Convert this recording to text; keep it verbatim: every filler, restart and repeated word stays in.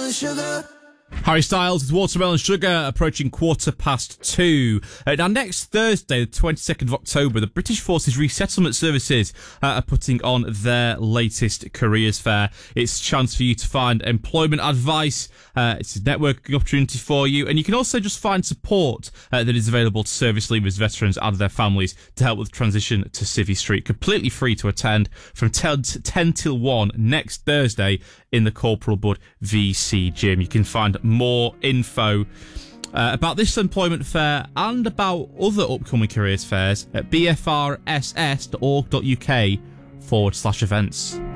Watermelon sugar. Harry Styles with Watermelon Sugar approaching quarter past two. Uh, now, next Thursday, the twenty-second of October, the British Forces Resettlement Services uh, are putting on their latest careers fair. It's a chance for you to find employment advice. Uh, it's a networking opportunity for you. And you can also just find support uh, that is available to service leavers, veterans and their families to help with transition to Civvy Street. Completely free to attend from ten till one next Thursday in the Corporal Bud V C Gym. You can find more info uh, about this employment fair and about other upcoming careers fairs at bfrss.org.uk forward slash events.